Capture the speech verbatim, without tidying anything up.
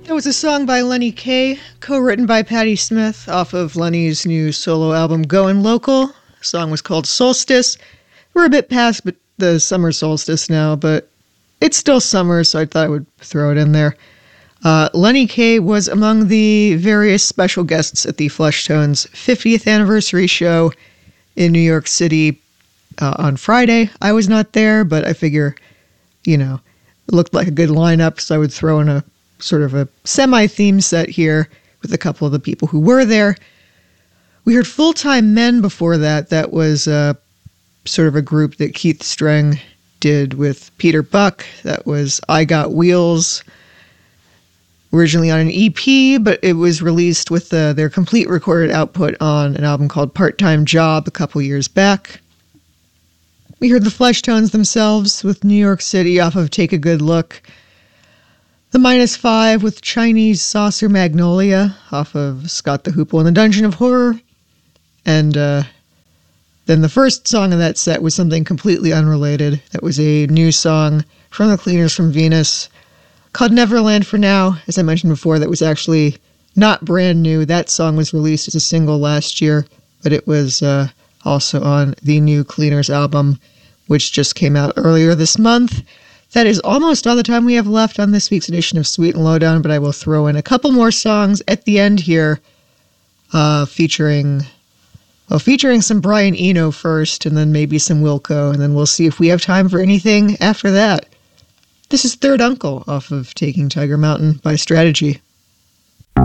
That was a song by Lenny Kaye, co-written by Patti Smith off of Lenny's new solo album, Goin' Local. The song was called Solstice. We're a bit past the summer solstice now, but it's still summer, so I thought I would throw it in there. Uh, Lenny Kaye was among the various special guests at the Fleshtones fiftieth anniversary show in New York City uh, on Friday. I was not there, but I figure, you know, it looked like a good lineup, so I would throw in a sort of a semi-theme set here with a couple of the people who were there. We heard Full-Time Men before that. That was uh, sort of a group that Keith Streng did with Peter Buck. That was I Got Wheels, originally on an E P, but it was released with uh, their complete recorded output on an album called Part-Time Job a couple years back. We heard the Fleshtones themselves with New York City off of Take a Good Look. The Minus Five with Chinese Saucer Magnolia off of Scott the Hoople and the Dungeon of Horror. And uh, then the first song of that set was something completely unrelated. That was a new song from the Cleaners from Venus called Neverland for Now. As I mentioned before, that was actually not brand new. That song was released as a single last year, but it was uh, also on the new Cleaners album, which just came out earlier this month. That is almost all the time we have left on this week's edition of Sweet and Lowdown, but I will throw in a couple more songs at the end here, uh, featuring, well, featuring some Brian Eno first, and then maybe some Wilco, and then we'll see if we have time for anything after that. This is Third Uncle off of Taking Tiger Mountain by Strategy.